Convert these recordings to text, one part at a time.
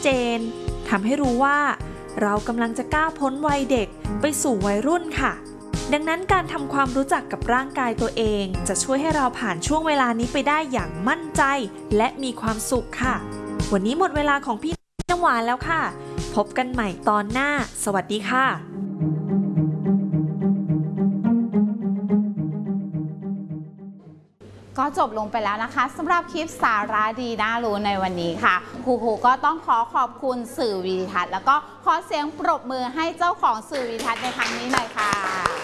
เจนทำให้รู้ว่าเรากำลังจะก้าวพ้นวัยเด็กไปสู่วัยรุ่นค่ะดังนั้นการทำความรู้จักกับร่างกายตัวเองจะช่วยให้เราผ่านช่วงเวลานี้ไปได้อย่างมั่นใจและมีความสุขค่ะวันนี้หมดเวลาของพี่น้ำหวานแล้วค่ะพบกันใหม่ตอนหน้าสวัสดีค่ะก็จบลงไปแล้วนะคะสำหรับคลิปสาระดีน่ารู้ในวันนี้ค่ะครูก็ต้องขอบคุณสื่อวิทัศน์แล้วก็ขอเสียงปรบมือให้เจ้าของสื่อวิทัศน์ในครั้งนี้หน่อยค่ะ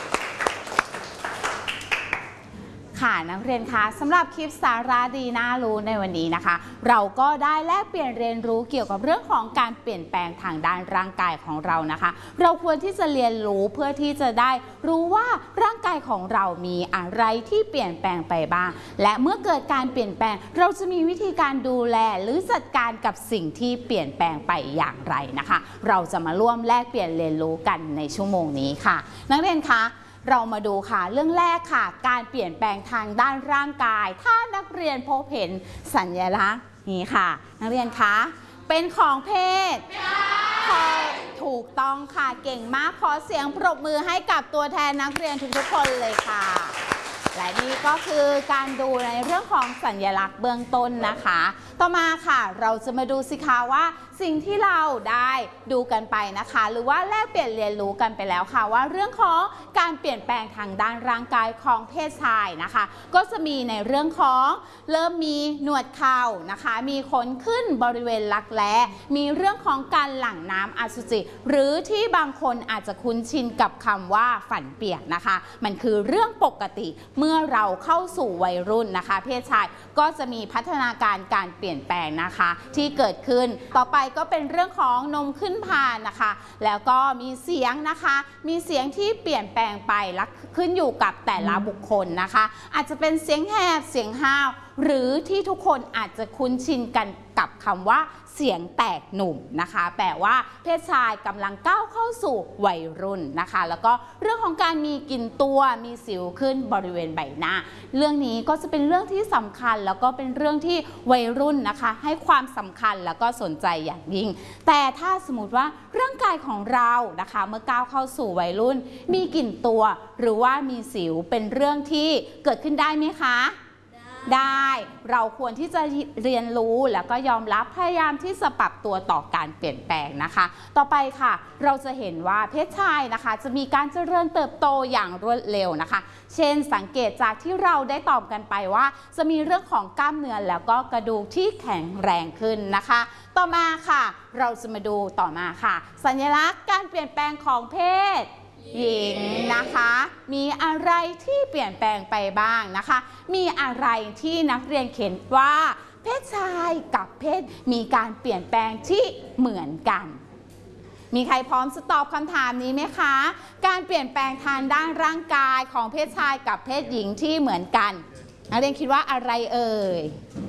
ค่ะนักเรียนคะสำหรับคลิปสาระดีน่ารู้ในวันนี้นะคะเราก็ได้แลกเปลี่ยนเรียนรู้เกี่ยวกับเรื่องของการเปลี่ยนแปลงทางด้านร่างกายของเรานะคะเราควรที่จะเรียนรู้เพื่อที่จะได้รู้ว่าร่างกายของเรามีอะไรที่เปลี่ยนแปลงไปบ้างและเมื่อเกิดการเปลี่ยนแปลงเราจะมีวิธีการดูแลหรือจัดการกับสิ่งที่เปลี่ยนแปลงไปอย่างไรนะคะเราจะมาร่วมแลกเปลี่ยนเรียนรู้กันในชั่วโมงนี้ค่ะนักเรียนคะเรามาดูค่ะเรื่องแรกค่ะการเปลี่ยนแปลงทางด้านร่างกายถ้านักเรียนพบเห็นสัญลักษณ์นี้ค่ะนักเรียนคะเป็นของเพศถูกต้องค่ะเก่งมากขอเสียงปรบมือให้กับตัวแทนนักเรียนทุกๆคนเลยค่ะและนี่ก็คือการดูในเรื่องของสัญลักษณ์เบื้องต้นนะคะต่อมาค่ะเราจะมาดูสิคะว่าสิ่งที่เราได้ดูกันไปนะคะหรือว่าแลกเปลี่ยนเรียนรู้กันไปแล้วค่ะว่าเรื่องของการเปลี่ยนแปลงทางด้านร่างกายของเพศชายนะคะก็จะมีในเรื่องของเริ่มมีหนวดเข่านะคะมีขนขึ้นบริเวณรักแร้มีเรื่องของการหลั่งน้ำอสุจิหรือที่บางคนอาจจะคุ้นชินกับคำว่าฝันเปียกนะคะมันคือเรื่องปกติเมื่อเราเข้าสู่วัยรุ่นนะคะเพศชายก็จะมีพัฒนาการการเปลี่ยนแปลงนะคะที่เกิดขึ้นต่อไปก็เป็นเรื่องของนมขึ้นพานนะคะแล้วก็มีเสียงนะคะมีเสียงที่เปลี่ยนแปลงไปและขึ้นอยู่กับแต่ละบุคคลนะคะอาจจะเป็นเสียงแหบเสียงห้าวหรือที่ทุกคนอาจจะคุ้นชินกันกับคำว่าเสียงแตกหนุ่มนะคะแปลว่าเพศชายกำลังก้าวเข้าสู่วัยรุ่นนะคะแล้วก็เรื่องของการมีกลิ่นตัวมีสิวขึ้นบริเวณใบหน้าเรื่องนี้ก็จะเป็นเรื่องที่สำคัญแล้วก็เป็นเรื่องที่วัยรุ่นนะคะให้ความสำคัญแล้วก็สนใจอย่างยิ่งแต่ถ้าสมมติว่าร่างกายของเรานะคะเมื่อก้าวเข้าสู่วัยรุ่นมีกลิ่นตัวหรือว่ามีสิวเป็นเรื่องที่เกิดขึ้นได้ไหมคะได้เราควรที่จะเรียนรู้แล้วก็ยอมรับพยายามที่จะปรับตัวต่อการเปลี่ยนแปลงนะคะต่อไปค่ะเราจะเห็นว่าเพศชายนะคะจะมีการเจริญเติบโตอย่างรวดเร็วนะคะเช่นสังเกตจากที่เราได้ตอบกันไปว่าจะมีเรื่องของกล้ามเนื้อแล้วก็กระดูกที่แข็งแรงขึ้นนะคะต่อมาค่ะเราจะมาดูต่อมาค่ะสัญลักษณ์การเปลี่ยนแปลงของเพศหญิงนะคะมีอะไรที่เปลี่ยนแปลงไปบ้างนะคะมีอะไรที่นักเรียนเขียนว่าเพศชายกับเพศมีการเปลี่ยนแปลงที่เหมือนกันมีใครพร้อมจะตอบคำถามนี้ไหมคะการเปลี่ยนแปลงทางด้านร่างกายของเพศชายกับเพศหญิงที่เหมือนกันนักเรียนคิดว่าอะไรเอ่ย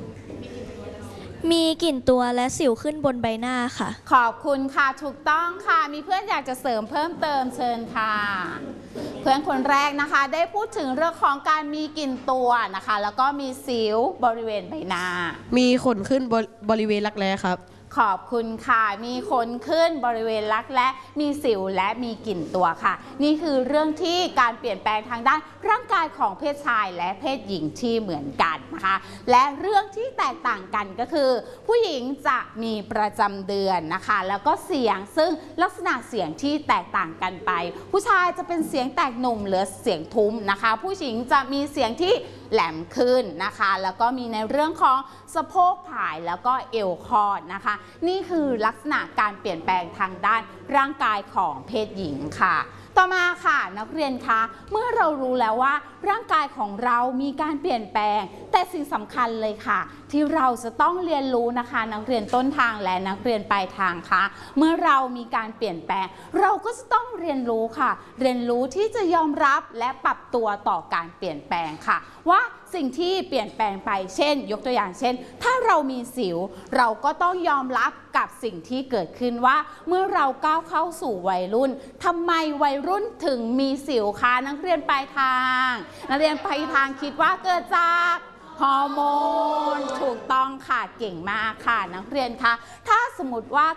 มีกลิ่นตัวและสิวขึ้นบนใบหน้าค่ะขอบคุณค่ะถูกต้องค่ะมีเพื่อนอยากจะเสริมเพิ่มเติมเชิญค่ะเพื่อนคนแรกนะคะได้พูดถึงเรื่องของการมีกลิ่นตัวนะคะแล้วก็มีสิวบริเวณใบหน้ามีขนขึ้นบริเวณรักแร้ครับขอบคุณค่ะมีขนขึ้นบริเวณรักแร้มีสิวและมีกลิ่นตัวค่ะนี่คือเรื่องที่การเปลี่ยนแปลงทางด้านร่างกายของเพศชายและเพศหญิงที่เหมือนกันนะคะและเรื่องที่แตกต่างกันก็คือผู้หญิงจะมีประจำเดือนนะคะแล้วก็เสียงซึ่งลักษณะเสียงที่แตกต่างกันไปผู้ชายจะเป็นเสียงแตกหนุ่มหรือเสียงทุ้มนะคะผู้หญิงจะมีเสียงที่แหลมขึ้นนะคะแล้วก็มีในเรื่องของสะโพกผายแล้วก็เอวคอดนะคะนี่คือลักษณะการเปลี่ยนแปลงทางด้านร่างกายของเพศหญิงค่ะต่อมาค่ะนักเรียนคะเมื่อเรารู้แล้วว่าร่างกายของเรามีการเปลี่ยนแปลงแต่สิ่งสำคัญเลยค่ะที่เราจะต้องเรียนรู้นะคะนักเรียนต้นทางและนักเรียนปลายทางค่ะเมื่อเรามีการเปลี่ยนแปลงเราก็จะต้องเรียนรู้ค่ะเรียนรู้ที่จะยอมรับและปรับตัวต่อการเปลี่ยนแปลงค่ะว่าสิ่งที่เปลี่ยนแปลงไปเช่นยกตัวอย่างเช่นถ้าเรามีสิวเราก็ต้องยอมรับกับสิ่งที่เกิดขึ้นว่าเมื่อเราก้าวเข้าสู่วัยรุ่นทำไมวัยรุ่นถึงมีสิวคะนักเรียนปลายทางนักเรียนปลายทางคิดว่าเกิดจากฮอร์โมนถูกต้องค่ะเก่งมากค่ะนักเรียนคะถ้าสมมติว่า